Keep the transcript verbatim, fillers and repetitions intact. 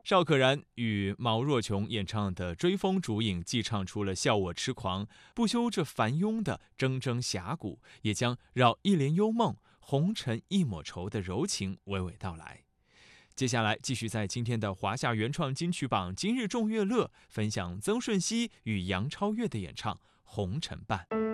邵可然与毛若琼演唱的《追风逐影》，既唱出了笑我痴狂，不休这凡庸的铮铮侠骨，也将绕一帘幽梦、红尘一抹愁的柔情娓娓道来。接下来继续在今天的华夏原创金曲榜今日众乐乐分享曾舜晞与杨超越的演唱《红尘伴》。